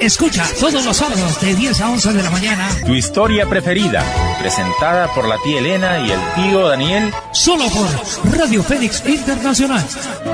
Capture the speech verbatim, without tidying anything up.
Escucha todos los sábados de diez a once de la mañana Tu historia preferida, presentada por la tía Elena y el tío Daniel, solo por Radio Fénix Internacional.